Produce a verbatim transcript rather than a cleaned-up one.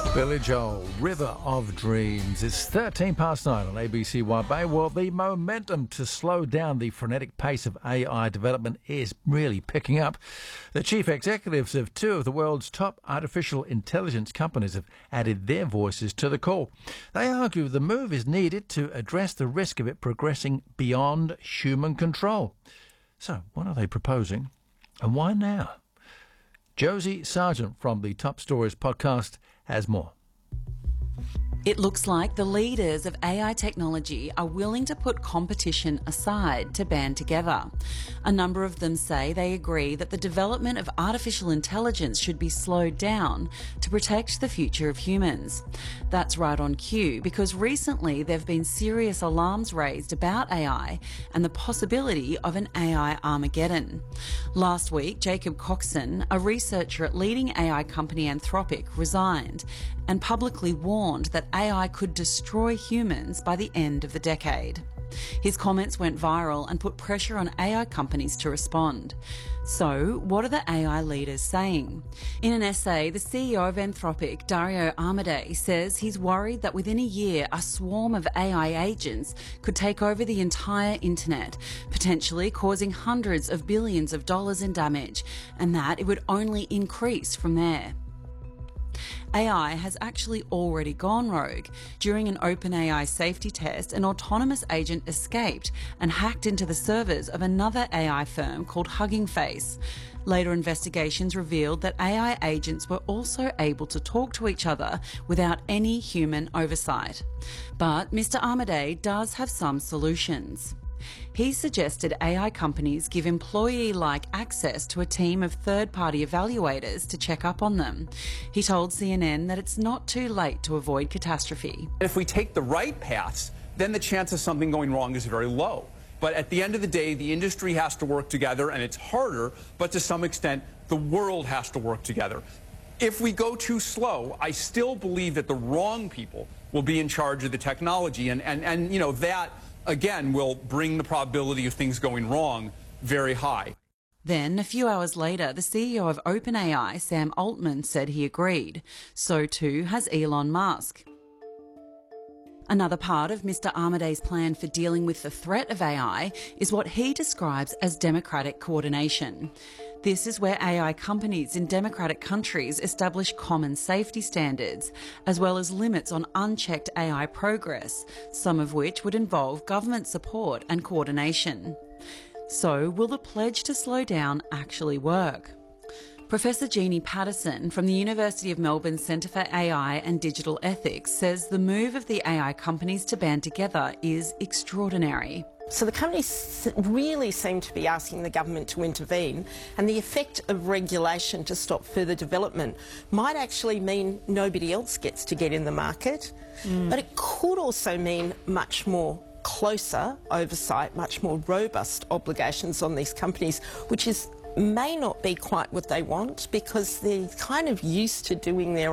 Billy Joel, River of Dreams. It's thirteen past nine on A B C Wide Bay. Well, the momentum to slow down the frenetic pace of A I development is really picking up. The chief executives of two of the world's top artificial intelligence companies have added their voices to the call. They argue the move is needed to address the risk of it progressing beyond human control. So, what are they proposing, and why now? Josie Sargent from the Top Stories podcast has more. It looks like the leaders of A I technology are willing to put competition aside to band together. A number of them say they agree that the development of artificial intelligence should be slowed down to protect the future of humans. That's right on cue, because recently there have been serious alarms raised about A I and the possibility of an A I Armageddon. Last week, Jacob Coxon, a researcher at leading A I company Anthropic, resigned and publicly warned that A I could destroy humans by the end of the decade. His comments went viral and put pressure on A I companies to respond. So, what are the A I leaders saying? In an essay, the C E O of Anthropic, Dario Amodei, says he's worried that within a year, a swarm of A I agents could take over the entire internet, potentially causing hundreds of billions of dollars in damage, and that it would only increase from there. A I has actually already gone rogue. During an OpenAI safety test, an autonomous agent escaped and hacked into the servers of another A I firm called Hugging Face. Later investigations revealed that A I agents were also able to talk to each other without any human oversight. But Mister Amodei does have some solutions. He suggested A I companies give employee-like access to a team of third-party evaluators to check up on them. He told C N N that it's not too late to avoid catastrophe. If we take the right paths, then the chance of something going wrong is very low. But at the end of the day, the industry has to work together, and it's harder, but to some extent, the world has to work together. If we go too slow, I still believe that the wrong people will be in charge of the technology, and, and, and you know, that again, will bring the probability of things going wrong very high. Then, a few hours later, the C E O of OpenAI, Sam Altman, said he agreed. So too has Elon Musk. Another part of Mister Amodei's plan for dealing with the threat of A I is what he describes as democratic coordination. This is where A I companies in democratic countries establish common safety standards, as well as limits on unchecked A I progress, some of which would involve government support and coordination. So, will the pledge to slow down actually work? Professor Jeannie Patterson from the University of Melbourne Centre for A I and Digital Ethics says the move of the A I companies to band together is extraordinary. So the companies really seem to be asking the government to intervene, and the effect of regulation to stop further development might actually mean nobody else gets to get in the market, mm. but it could also mean much more closer oversight, much more robust obligations on these companies, which is may not be quite what they want because they're kind of used to doing their